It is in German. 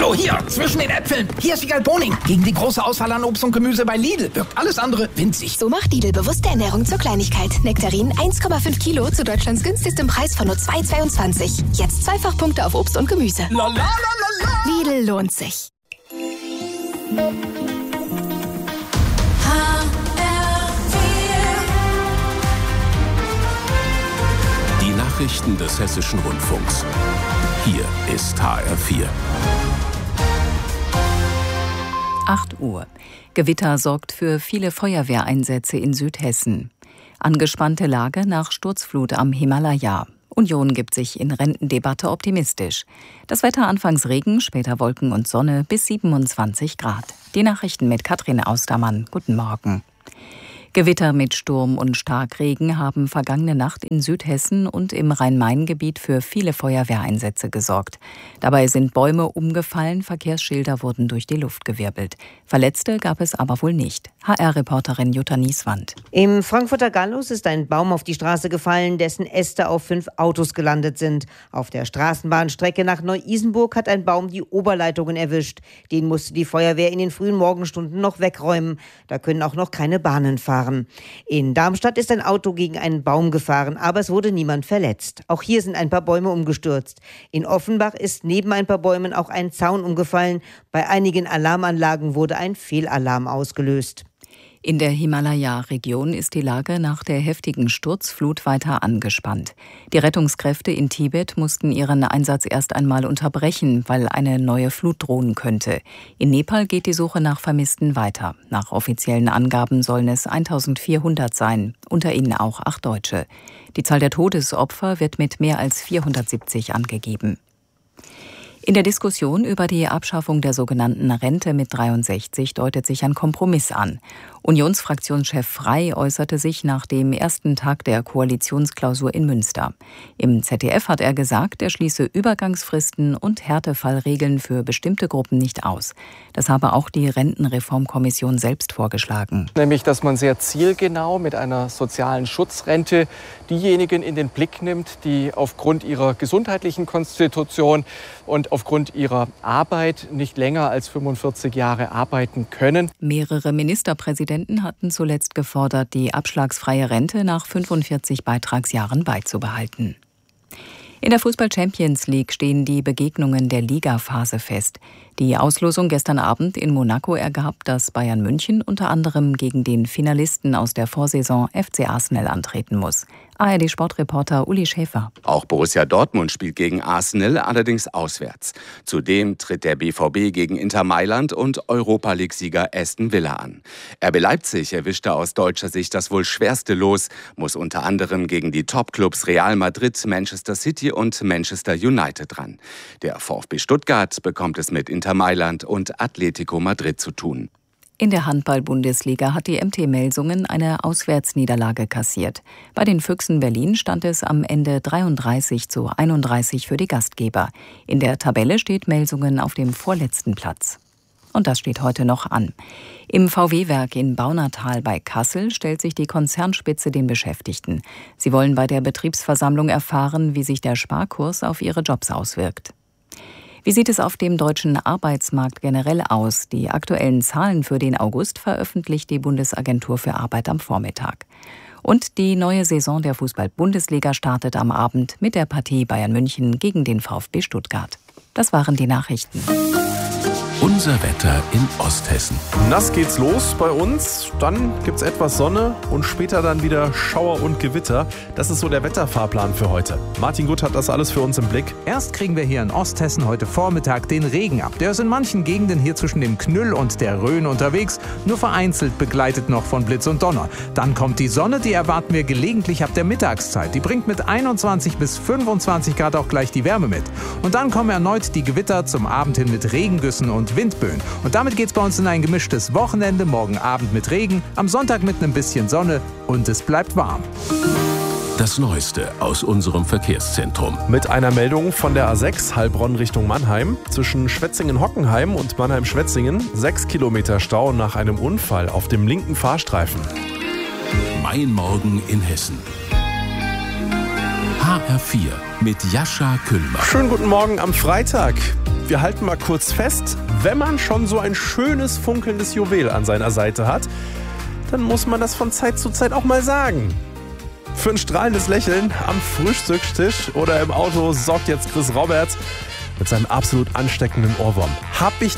So, hier, zwischen den Äpfeln. Hier ist Wiegald Boning. Gegen die große Auswahl an Obst und Gemüse bei Lidl wirkt alles andere winzig. So macht Lidl bewusste Ernährung zur Kleinigkeit. Nektarinen 1,5 Kilo zu Deutschlands günstigstem Preis von nur 2,22. Jetzt Zweifachpunkte auf Obst und Gemüse. La, la, la, la, la. Lidl lohnt sich. Die Nachrichten des Hessischen Rundfunks. Hier ist HR4. 8 Uhr. Gewitter sorgt für viele Feuerwehreinsätze in Südhessen. Angespannte Lage nach Sturzflut am Himalaya. Union gibt sich in Rentendebatte optimistisch. Das Wetter anfangs Regen, später Wolken und Sonne bis 27 Grad. Die Nachrichten mit Katrin Austermann. Guten Morgen. Gewitter mit Sturm und Starkregen haben vergangene Nacht in Südhessen und im Rhein-Main-Gebiet für viele Feuerwehreinsätze gesorgt. Dabei sind Bäume umgefallen, Verkehrsschilder wurden durch die Luft gewirbelt. Verletzte gab es aber wohl nicht. HR-Reporterin Jutta Nieswand. Im Frankfurter Gallus ist ein Baum auf die Straße gefallen, dessen Äste auf 5 Autos gelandet sind. Auf der Straßenbahnstrecke nach Neu-Isenburg hat ein Baum die Oberleitungen erwischt. Den musste die Feuerwehr in den frühen Morgenstunden noch wegräumen. Da können auch noch keine Bahnen fahren. In Darmstadt ist ein Auto gegen einen Baum gefahren, aber es wurde niemand verletzt. Auch hier sind ein paar Bäume umgestürzt. In Offenbach ist neben ein paar Bäumen auch ein Zaun umgefallen. Bei einigen Alarmanlagen wurde ein Fehlalarm ausgelöst. In der Himalaya-Region ist die Lage nach der heftigen Sturzflut weiter angespannt. Die Rettungskräfte in Tibet mussten ihren Einsatz erst einmal unterbrechen, weil eine neue Flut drohen könnte. In Nepal geht die Suche nach Vermissten weiter. Nach offiziellen Angaben sollen es 1400 sein, unter ihnen auch 8 Deutsche. Die Zahl der Todesopfer wird mit mehr als 470 angegeben. In der Diskussion über die Abschaffung der sogenannten Rente mit 63 deutet sich ein Kompromiss an. Unionsfraktionschef Frey äußerte sich nach dem ersten Tag der Koalitionsklausur in Münster. Im ZDF hat er gesagt, er schließe Übergangsfristen und Härtefallregeln für bestimmte Gruppen nicht aus. Das habe auch die Rentenreformkommission selbst vorgeschlagen. Nämlich, dass man sehr zielgenau mit einer sozialen Schutzrente diejenigen in den Blick nimmt, die aufgrund ihrer gesundheitlichen Konstitution und aufgrund ihrer Arbeit nicht länger als 45 Jahre arbeiten können. Mehrere Ministerpräsidenten hatten zuletzt gefordert, die abschlagsfreie Rente nach 45 Beitragsjahren beizubehalten. In der Fußball-Champions League stehen die Begegnungen der Ligaphase fest. Die Auslosung gestern Abend in Monaco ergab, dass Bayern München unter anderem gegen den Finalisten aus der Vorsaison FC Arsenal antreten muss. ARD-Sportreporter Uli Schäfer. Auch Borussia Dortmund spielt gegen Arsenal, allerdings auswärts. Zudem tritt der BVB gegen Inter Mailand und Europa-League-Sieger Aston Villa an. RB Leipzig erwischte aus deutscher Sicht das wohl schwerste Los, muss unter anderem gegen die Top-Clubs Real Madrid, Manchester City und Manchester United ran. Der VfB Stuttgart bekommt es mit Inter Mailand und Atletico Madrid zu tun. In der Handball-Bundesliga hat die MT Melsungen eine Auswärtsniederlage kassiert. Bei den Füchsen Berlin stand es am Ende 33:31 für die Gastgeber. In der Tabelle steht Melsungen auf dem vorletzten Platz. Und das steht heute noch an. Im VW-Werk in Baunatal bei Kassel stellt sich die Konzernspitze den Beschäftigten. Sie wollen bei der Betriebsversammlung erfahren, wie sich der Sparkurs auf ihre Jobs auswirkt. Wie sieht es auf dem deutschen Arbeitsmarkt generell aus? Die aktuellen Zahlen für den August veröffentlicht die Bundesagentur für Arbeit am Vormittag. Und die neue Saison der Fußball-Bundesliga startet am Abend mit der Partie Bayern München gegen den VfB Stuttgart. Das waren die Nachrichten. Unser Wetter in Osthessen. Nass geht's los bei uns, dann gibt's etwas Sonne und später dann wieder Schauer und Gewitter. Das ist so der Wetterfahrplan für heute. Martin Gutt hat das alles für uns im Blick. Erst kriegen wir hier in Osthessen heute Vormittag den Regen ab. Der ist in manchen Gegenden hier zwischen dem Knüll und der Rhön unterwegs, nur vereinzelt begleitet noch von Blitz und Donner. Dann kommt die Sonne, die erwarten wir gelegentlich ab der Mittagszeit. Die bringt mit 21 bis 25 Grad auch gleich die Wärme mit. Und dann kommen erneut die Gewitter zum Abend hin mit Regengüssen und Windböen. Und damit geht's bei uns in ein gemischtes Wochenende. Morgen Abend mit Regen, am Sonntag mit einem bisschen Sonne und es bleibt warm. Das Neueste aus unserem Verkehrszentrum. Mit einer Meldung von der A6 Heilbronn Richtung Mannheim. Zwischen Schwetzingen-Hockenheim und Mannheim-Schwetzingen 6 Kilometer Stau nach einem Unfall auf dem linken Fahrstreifen. Mein Morgen in Hessen. HR4 mit Jascha Kühlmann. Schönen guten Morgen am Freitag. wir halten mal kurz fest, wenn man schon so ein schönes, funkelndes Juwel an seiner Seite hat, dann muss man das von Zeit zu Zeit auch mal sagen. Für ein strahlendes Lächeln am Frühstückstisch oder im Auto sorgt jetzt Chris Roberts mit seinem absolut ansteckenden Ohrwurm. Hab ich